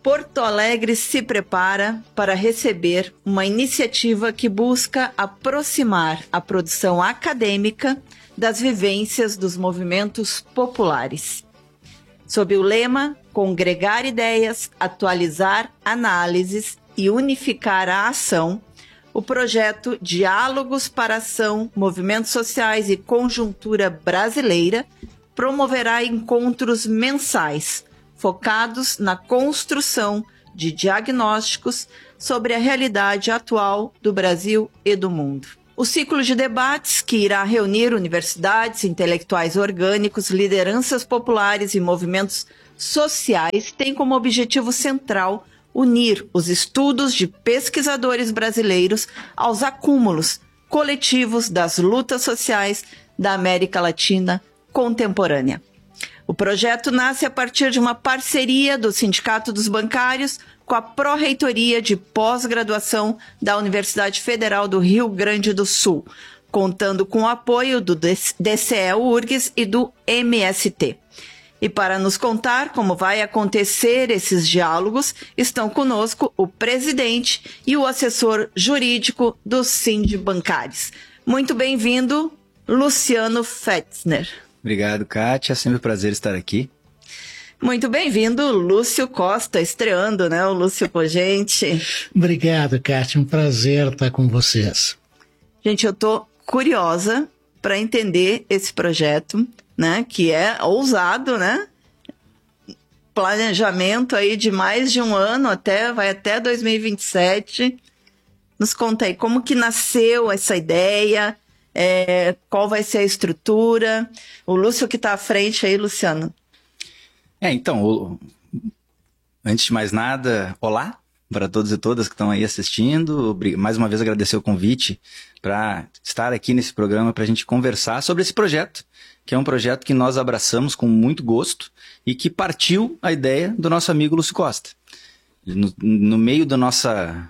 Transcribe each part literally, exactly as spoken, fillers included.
Porto Alegre se prepara para receber uma iniciativa que busca aproximar a produção acadêmica das vivências dos movimentos populares. Sob o lema Congregar Ideias, Atualizar Análises e Unificar a Ação, o projeto Diálogos para Ação, Movimentos Sociais e Conjuntura Brasileira promoverá encontros mensais focados na construção de diagnósticos sobre a realidade atual do Brasil e do mundo. O ciclo de debates, que irá reunir universidades, intelectuais orgânicos, lideranças populares e movimentos sociais, tem como objetivo central unir os estudos de pesquisadores brasileiros aos acúmulos coletivos das lutas sociais da América Latina contemporânea. O projeto nasce a partir de uma parceria do Sindicato dos Bancários com a Pró-Reitoria de Pós-Graduação da Universidade Federal do Rio Grande do Sul, contando com o apoio do D C E-U R G S e do M S T. E para nos contar como vai acontecer esses diálogos, estão conosco o presidente e o assessor jurídico do Sindibancários. Muito bem-vindo, Luciano Fetzner. Obrigado, Kátia. É sempre um prazer estar aqui. Muito bem-vindo, Lúcio Costa, estreando, né? O Lúcio Pogente. Obrigado, Kátia. Um prazer estar com vocês. Gente, eu tô curiosa para entender esse projeto, né? Que é ousado, né? Planejamento aí de mais de um ano, até, vai até dois mil e vinte e sete. Nos conta aí, como que nasceu essa ideia? É, qual vai ser a estrutura? O Lúcio que está à frente aí, Luciano. É, então, o... antes de mais nada, olá para todos e todas que estão aí assistindo. Mais uma vez agradecer o convite para estar aqui nesse programa para a gente conversar sobre esse projeto, que é um projeto que nós abraçamos com muito gosto e que partiu a ideia do nosso amigo Lúcio Costa. No, no meio da nossa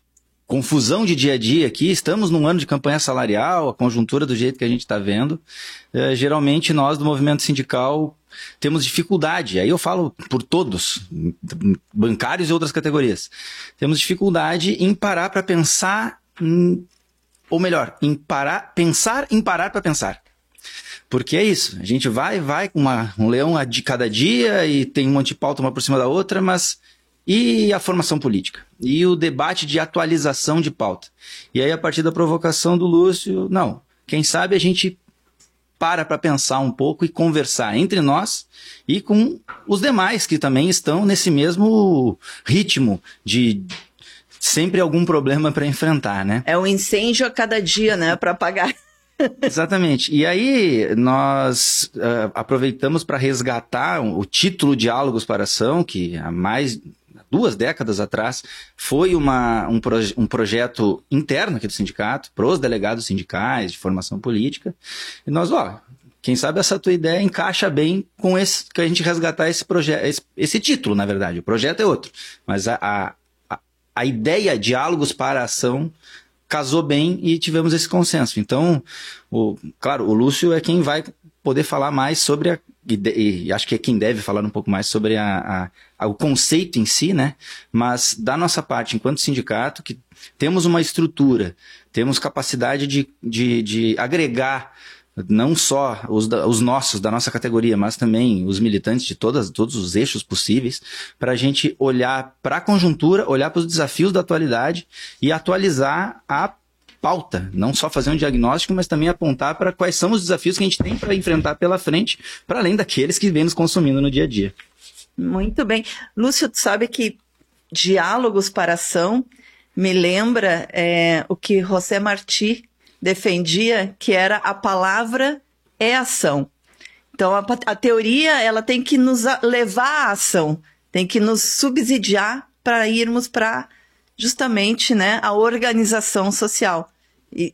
confusão de dia a dia aqui, estamos num ano de campanha salarial, a conjuntura do jeito que a gente está vendo, é, geralmente nós do movimento sindical temos dificuldade, aí eu falo por todos, bancários e outras categorias, temos dificuldade em parar para pensar, em, ou melhor, em parar, pensar em parar para pensar. Porque é isso, a gente vai, vai com uma, um leão de cada dia e tem um monte de pauta uma por cima da outra, mas e a formação política? E o debate de atualização de pauta? E aí, a partir da provocação do Lúcio, não, quem sabe a gente para para pensar um pouco e conversar entre nós e com os demais que também estão nesse mesmo ritmo de sempre algum problema para enfrentar, né? É um incêndio a cada dia, né, para apagar. Exatamente. E aí nós uh, aproveitamos para resgatar o título Diálogos para Ação, que há mais duas décadas atrás foi uma, um, proje- um projeto interno aqui do sindicato, para os delegados sindicais de formação política. E nós, ó, quem sabe essa tua ideia encaixa bem com esse, que a gente resgatar esse projeto, esse, esse título, na verdade. O projeto é outro, mas a, a, a, a ideia Diálogos para a Ação casou bem e tivemos esse consenso. Então, o, claro, o Lúcio é quem vai poder falar mais sobre a, e, e acho que é quem deve falar um pouco mais sobre a, a, a, o conceito em si, né? Mas da nossa parte, enquanto sindicato, que temos uma estrutura, temos capacidade de, de, de agregar não só os, da, os nossos, da nossa categoria, mas também os militantes de todas, todos os eixos possíveis, para a gente olhar para a conjuntura, olhar para os desafios da atualidade e atualizar a pauta, não só fazer um diagnóstico, mas também apontar para quais são os desafios que a gente tem para enfrentar pela frente, para além daqueles que vem nos consumindo no dia a dia. Muito bem. Lúcio, tu sabe que Diálogos para Ação me lembra é, o que José Martí defendia, que era a palavra é ação. Então, a, a teoria ela tem que nos levar à ação, tem que nos subsidiar para irmos para justamente, né, a organização social. E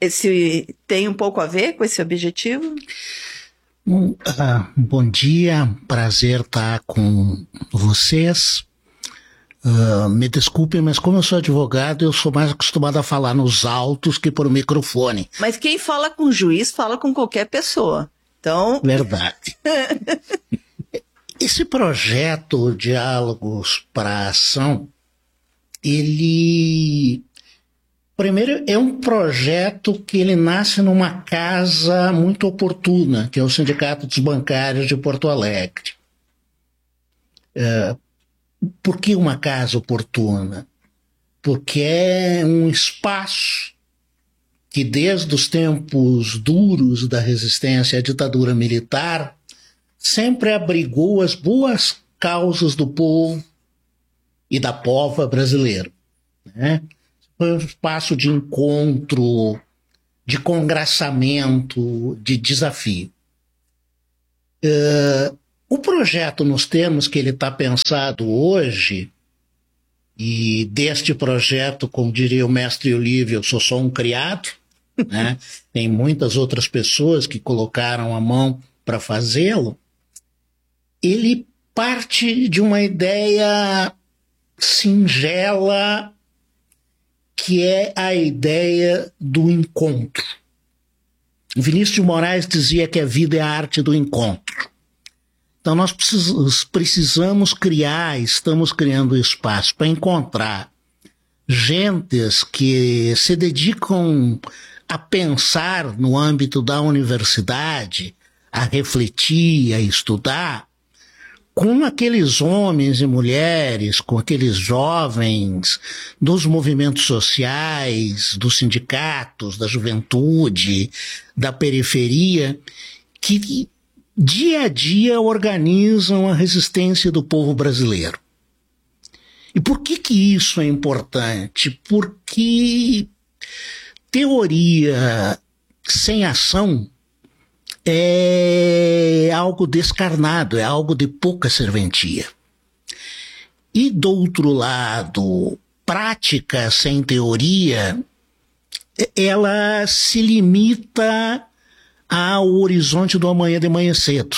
esse tem um pouco a ver com esse objetivo? Um, uh, bom dia, prazer estar com vocês. Uh, me desculpem, mas como eu sou advogado, eu sou mais acostumado a falar nos autos que por microfone. Mas quem fala com juiz, fala com qualquer pessoa. Então... Verdade. Esse projeto Diálogos para a Ação, ele, primeiro, é um projeto que ele nasce numa casa muito oportuna, que é o Sindicato dos Bancários de Porto Alegre. É, por que uma casa oportuna? Porque é um espaço que desde os tempos duros da resistência à ditadura militar sempre abrigou as boas causas do povo e da pova brasileira, né? Foi um espaço de encontro, de congraçamento, de desafio. Uh, o projeto, nos termos que ele está pensado hoje, e deste projeto, como diria o mestre Olívio, eu sou só um criado, né? Tem muitas outras pessoas que colocaram a mão para fazê-lo. Ele parte de uma ideia singela, que é a ideia do encontro. O Vinícius de Moraes dizia que a vida é a arte do encontro. Então nós precisamos criar, estamos criando espaço para encontrar gentes que se dedicam a pensar no âmbito da universidade, a refletir, a estudar, com aqueles homens e mulheres, com aqueles jovens dos movimentos sociais, dos sindicatos, da juventude, da periferia, que dia a dia organizam a resistência do povo brasileiro. E por que que isso é importante? Porque teoria sem ação é algo descarnado, é algo de pouca serventia. E, do outro lado, prática sem teoria, ela se limita ao horizonte do amanhã de manhã cedo.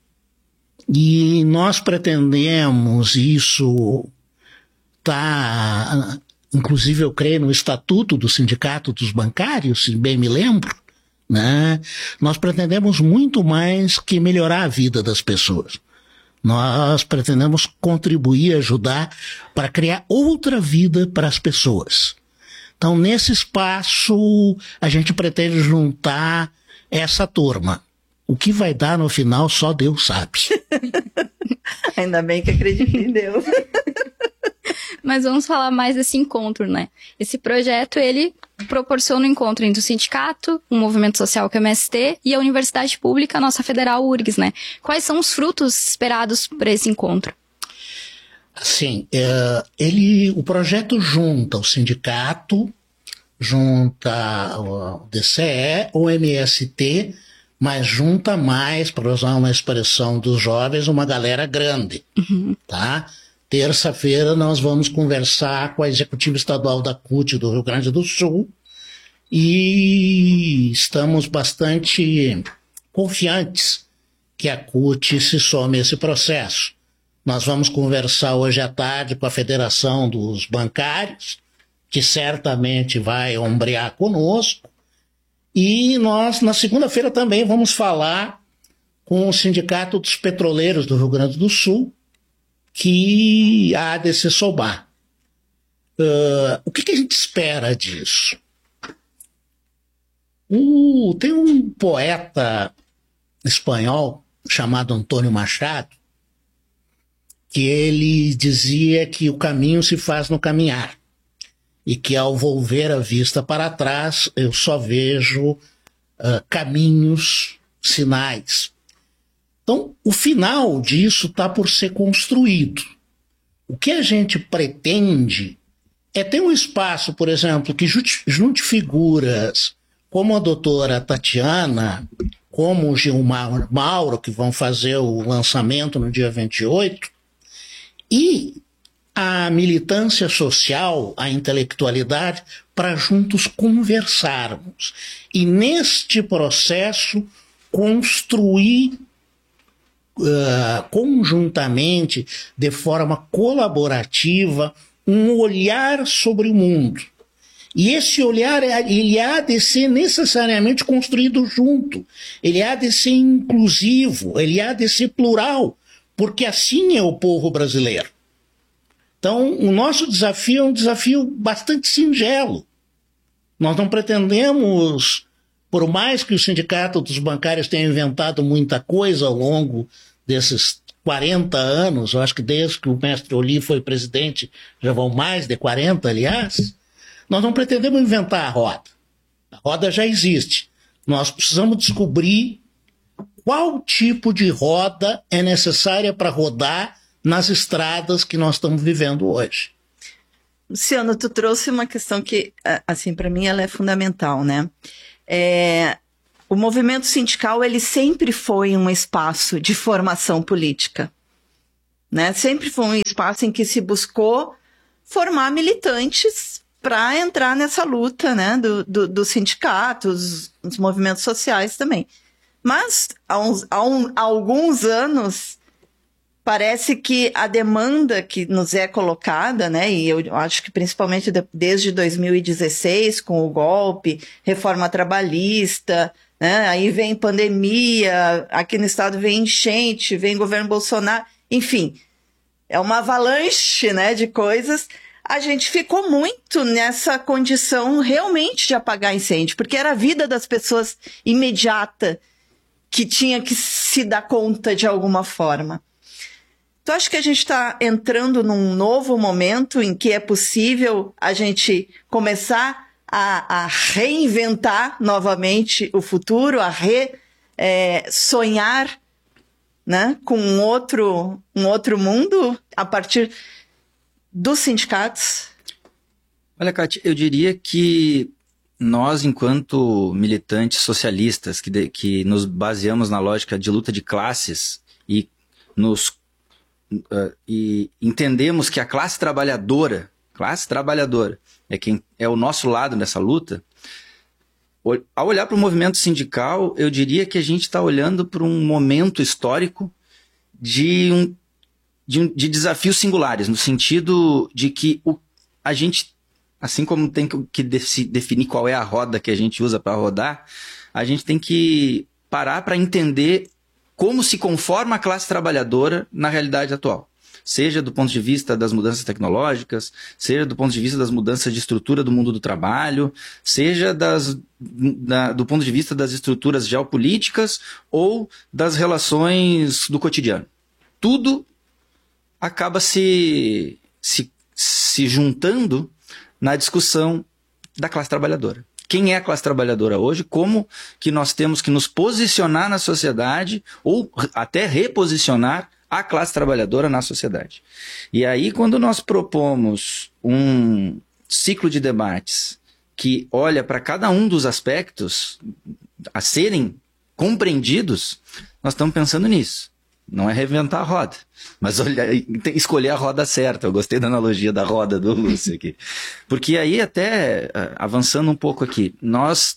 E nós pretendemos, isso está, inclusive eu creio no Estatuto do Sindicato dos Bancários, se bem me lembro, né? Nós pretendemos muito mais que melhorar a vida das pessoas. Nós pretendemos contribuir, ajudar para criar outra vida para as pessoas. Então, nesse espaço, a gente pretende juntar essa turma. O que vai dar no final, só Deus sabe. Ainda bem que acredito em Deus. Mas vamos falar mais desse encontro, né? Esse projeto, ele proporciona o um encontro entre o sindicato, o movimento social que é o M S T e a universidade pública, a nossa federal U R G S, né? Quais são os frutos esperados para esse encontro? Sim, é, ele, o projeto junta o sindicato, junta o D C E, o M S T, mas junta mais, para usar uma expressão dos jovens, uma galera grande, uhum. Tá? Terça-feira nós vamos conversar com a executiva estadual da C U T do Rio Grande do Sul e estamos bastante confiantes que a C U T se some a esse processo. Nós vamos conversar hoje à tarde com a Federação dos Bancários, que certamente vai ombrear conosco, e nós na segunda-feira também vamos falar com o Sindicato dos Petroleiros do Rio Grande do Sul, que há de se somar. Uh, o que, que a gente espera disso? Uh, tem um poeta espanhol chamado Antônio Machado, que ele dizia que o caminho se faz no caminhar, e que ao volver a vista para trás eu só vejo uh, caminhos, sinais. Então, o final disso está por ser construído. O que a gente pretende é ter um espaço, por exemplo, que junte figuras como a doutora Tatiana, como o Gilmar Mauro, que vão fazer o lançamento no dia vinte e oito, e a militância social, a intelectualidade, para juntos conversarmos. E neste processo construir Uh, conjuntamente, de forma colaborativa, um olhar sobre o mundo. E esse olhar, ele há de ser necessariamente construído junto, ele há de ser inclusivo, ele há de ser plural, porque assim é o povo brasileiro. Então, o nosso desafio é um desafio bastante singelo. Nós não pretendemos, por mais que o sindicato dos bancários tenha inventado muita coisa ao longo desses quarenta anos, eu acho que desde que o mestre Oli foi presidente, já vão mais de quarenta, aliás, nós não pretendemos inventar a roda. A roda já existe. Nós precisamos descobrir qual tipo de roda é necessária para rodar nas estradas que nós estamos vivendo hoje. Luciano, tu trouxe uma questão que, assim, para mim ela é fundamental, né? É, o movimento sindical, ele sempre foi um espaço de formação política, né? Sempre foi um espaço em que se buscou formar militantes para entrar nessa luta, né? Do, do, dos sindicatos, dos movimentos sociais também. Mas, há, uns, há, um, há alguns anos, parece que a demanda que nos é colocada, né, e eu acho que principalmente de, desde dois mil e dezesseis, com o golpe, reforma trabalhista, né, aí vem pandemia, aqui no estado vem enchente, vem governo Bolsonaro, enfim, é uma avalanche, né, de coisas. A gente ficou muito nessa condição realmente de apagar incêndio, porque era a vida das pessoas imediata que tinha que se dar conta de alguma forma. Tu acha que a gente está entrando num novo momento em que é possível a gente começar a, a reinventar novamente o futuro, a re, é, sonhar, né, com um outro, um outro mundo a partir dos sindicatos? Olha, Kátia, eu diria que nós, enquanto militantes socialistas, que, de, que nos baseamos na lógica de luta de classes e nos Uh, e entendemos que a classe trabalhadora, classe trabalhadora, é quem é o nosso lado nessa luta, ao olhar para o movimento sindical, eu diria que a gente está olhando para um momento histórico de, um, de, um, de desafios singulares, no sentido de que o, a gente, assim como tem que, que definir qual é a roda que a gente usa para rodar, a gente tem que parar para entender como se conforma a classe trabalhadora na realidade atual. Seja do ponto de vista das mudanças tecnológicas, seja do ponto de vista das mudanças de estrutura do mundo do trabalho, seja das, da, do ponto de vista das estruturas geopolíticas ou das relações do cotidiano. Tudo acaba se, se, se juntando na discussão da classe trabalhadora. Quem é a classe trabalhadora hoje, como que nós temos que nos posicionar na sociedade ou até reposicionar a classe trabalhadora na sociedade. E aí, quando nós propomos um ciclo de debates que olha para cada um dos aspectos a serem compreendidos, nós estamos pensando nisso. Não é reinventar a roda, mas olhar, escolher a roda certa. Eu gostei da analogia da roda do Lúcio aqui. Porque aí, até avançando um pouco aqui, nós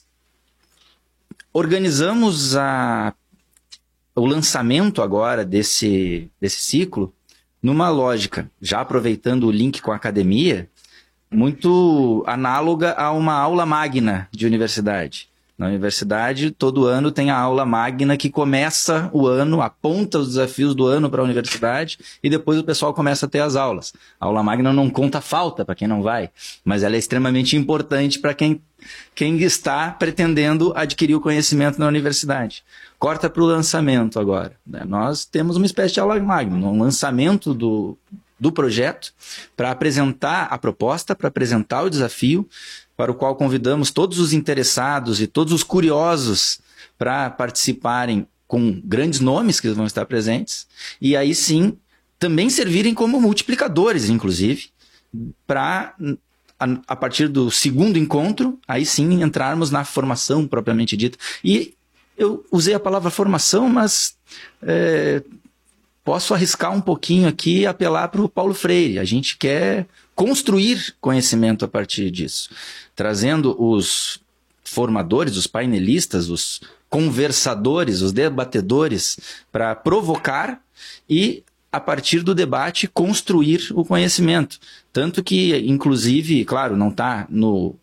organizamos a, o lançamento agora desse, desse ciclo numa lógica, já aproveitando o link com a academia, muito análoga a uma aula magna de universidade. Na universidade, todo ano tem a aula magna que começa o ano, aponta os desafios do ano para a universidade e depois o pessoal começa a ter as aulas. A aula magna não conta falta para quem não vai, mas ela é extremamente importante para quem, quem está pretendendo adquirir o conhecimento na universidade. Corta para o lançamento agora, né? Nós temos uma espécie de aula magna, um lançamento do, do projeto para apresentar a proposta, para apresentar o desafio, para o qual convidamos todos os interessados e todos os curiosos para participarem com grandes nomes que vão estar presentes, e aí sim também servirem como multiplicadores, inclusive, para, a, a partir do segundo encontro, aí sim entrarmos na formação propriamente dita. E eu usei a palavra formação, mas é, posso arriscar um pouquinho aqui e apelar para o Paulo Freire. A gente quer construir conhecimento a partir disso, trazendo os formadores, os painelistas, os conversadores, os debatedores para provocar e, a partir do debate, construir o conhecimento. Tanto que, inclusive, claro, não está no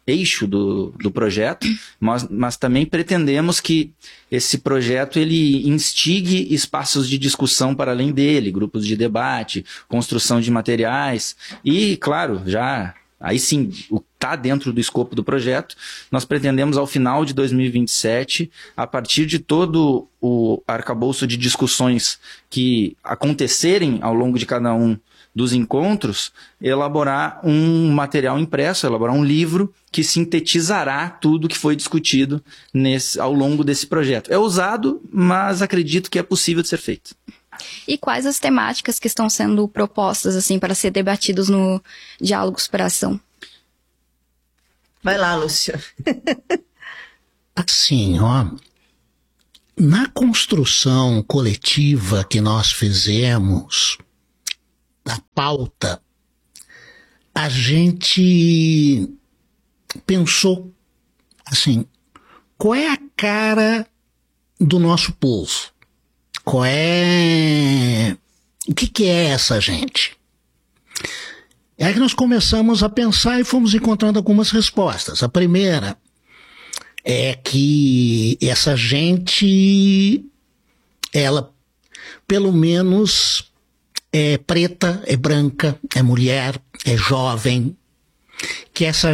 eixo do, do projeto, mas, mas também pretendemos que esse projeto ele instigue espaços de discussão para além dele, grupos de debate, construção de materiais e, claro, já aí sim, o que está dentro do escopo do projeto, nós pretendemos ao final de dois mil e vinte e sete, a partir de todo o arcabouço de discussões que acontecerem ao longo de cada um dos encontros, elaborar um material impresso, elaborar um livro que sintetizará tudo que foi discutido nesse, ao longo desse projeto. É ousado, mas acredito que é possível de ser feito. E quais as temáticas que estão sendo propostas assim para ser debatidos no Diálogos para Ação? Vai lá, Lúcio. Assim, ó, na construção coletiva que nós fizemos da pauta, a gente pensou assim, qual é a cara do nosso povo? Qual é... O que, que é essa gente? É aí que nós começamos a pensar e fomos encontrando algumas respostas. A primeira é que essa gente, ela, pelo menos, é preta, é branca, é mulher, é jovem, que essa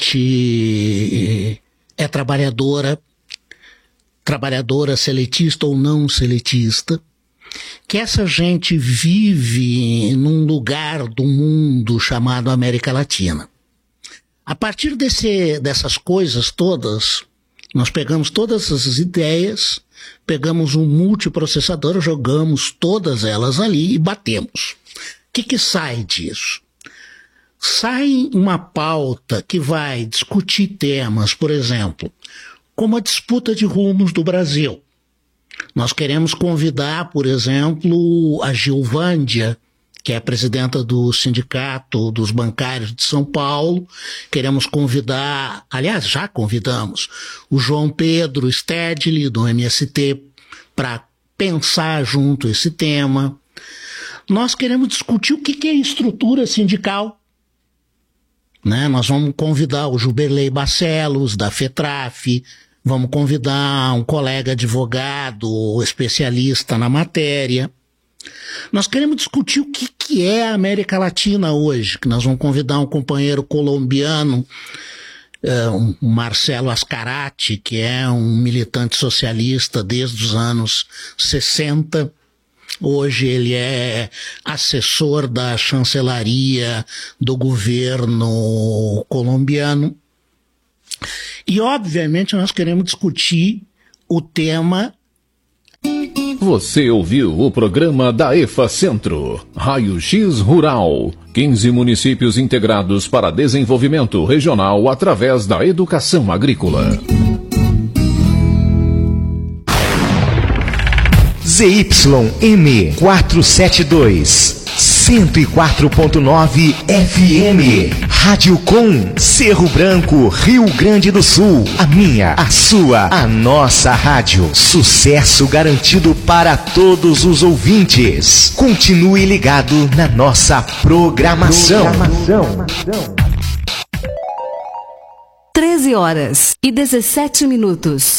gente é trabalhadora, trabalhadora seletista ou não seletista, que essa gente vive num lugar do mundo chamado América Latina. A partir desse, dessas coisas todas, nós pegamos todas essas ideias, pegamos um multiprocessador, jogamos todas elas ali e batemos. O que que sai disso? Sai uma pauta que vai discutir temas, por exemplo, como a disputa de rumos do Brasil. Nós queremos convidar, por exemplo, a Gilvândia, que é a presidenta do Sindicato dos Bancários de São Paulo. Queremos convidar, aliás, já convidamos, o João Pedro Stedley, do M S T, para pensar junto esse tema. Nós queremos discutir o que é estrutura sindical. Né? Nós vamos convidar o Juberley Barcelos, da FETRAF, vamos convidar um colega advogado, especialista na matéria. Nós queremos discutir o que, que é a América Latina hoje, que nós vamos convidar um companheiro colombiano, uh, um Marcelo Ascarati, que é um militante socialista desde os anos sessenta. Hoje ele é assessor da chancelaria do governo colombiano. E, obviamente, nós queremos discutir o tema. Você ouviu o programa da EFACentro, Raio X Rural, quinze municípios integrados para desenvolvimento regional através da educação agrícola. Z Y M quatrocentos e setenta e dois, cento e quatro ponto nove F M, Rádio Com, Cerro Branco, Rio Grande do Sul. A minha, a sua, a nossa rádio. Sucesso garantido para todos os ouvintes. Continue ligado na nossa programação. programação. treze horas e dezessete minutos.